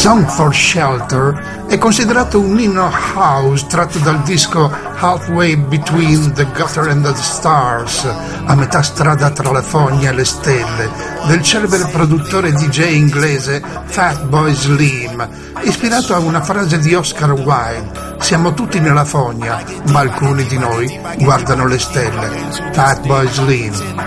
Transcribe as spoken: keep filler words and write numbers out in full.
Song for Shelter è considerato un inno house tratto dal disco Halfway Between the Gutter and the Stars, a metà strada tra la fogna e le stelle, del celebre produttore D J inglese Fatboy Slim, ispirato a una frase di Oscar Wilde: siamo tutti nella fogna, ma alcuni di noi guardano le stelle. Fatboy Slim.